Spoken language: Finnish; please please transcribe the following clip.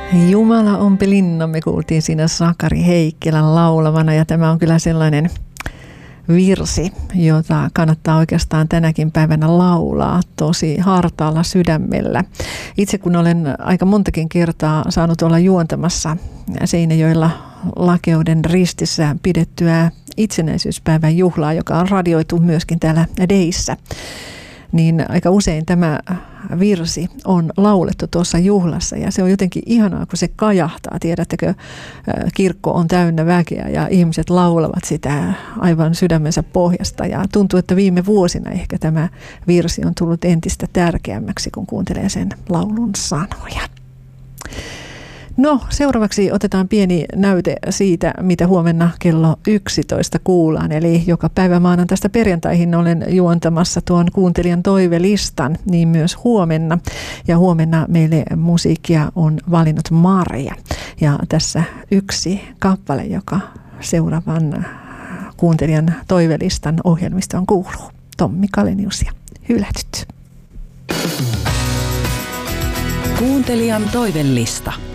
Jumala ompi linna, me kuultiin siinä Sakari Heikkilän laulavana, ja tämä on kyllä sellainen virsi, jota kannattaa oikeastaan tänäkin päivänä laulaa tosi hartaalla sydämellä. Itse kun olen aika montakin kertaa saanut olla juontamassa Seinäjoella Lakeuden ristissä pidettyä itsenäisyyspäivän juhlaa, joka on radioitu myöskin täällä Deissä, niin aika usein tämä virsi on laulettu tuossa juhlassa, ja se on jotenkin ihanaa, kun se kajahtaa. Tiedättekö, kirkko on täynnä väkeä ja ihmiset laulavat sitä aivan sydämensä pohjasta, ja tuntuu, että viime vuosina ehkä tämä virsi on tullut entistä tärkeämmäksi, kun kuuntelee sen laulun sanoja. No, seuraavaksi otetaan pieni näyte siitä, mitä huomenna kello 11 kuullaan. Eli joka päivä maanantaista perjantaihin olen juontamassa tuon kuuntelijan toivelistan, niin myös huomenna. Ja huomenna meille musiikkia on valinnut Marja. Ja tässä yksi kappale, joka seuraavan kuuntelijan toivelistan ohjelmistoon kuuluu. Tommi Kalenius ja Hylätyt. Kuuntelijan toivelista.